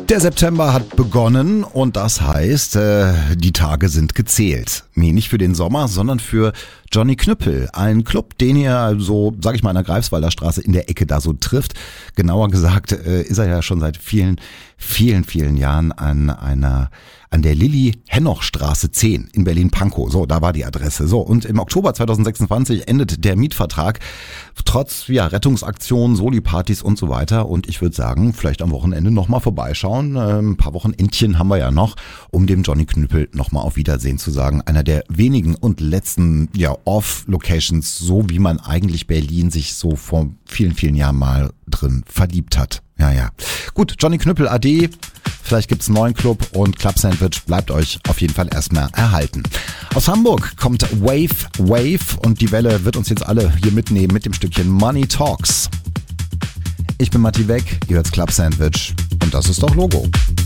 Der September hat begonnen und das heißt, die Tage sind gezählt. Nee, nicht für den Sommer, sondern für Johnny Knüppel. Ein Club, den ihr so, sag ich mal, an der Greifswalder Straße in der Ecke da so trifft. Genauer gesagt ist er ja schon seit vielen Jahren an der Lilli-Henoch-Straße 10 in Berlin-Pankow. So, da war die Adresse. So, und im Oktober 2026 endet der Mietvertrag. Trotz Rettungsaktionen, Soli-Partys und so weiter. Und ich würde sagen, vielleicht am Wochenende nochmal vorbeischauen. Ein paar Wochenendchen haben wir ja noch, um dem Johnny Knüppel nochmal auf Wiedersehen zu sagen. Einer der wenigen und letzten Off-Locations, so wie man eigentlich Berlin sich so vor vielen Jahren mal drin verliebt hat. Ja. Gut, Johnny Knüppel AD. Vielleicht gibt's einen neuen Club und Club Sandwich bleibt euch auf jeden Fall erstmal erhalten. Aus Hamburg kommt Wave und die Welle wird uns jetzt alle hier mitnehmen mit dem Stückchen Money Talks. Ich bin Matti Weck, ihr hört's Club Sandwich und das ist doch Logo.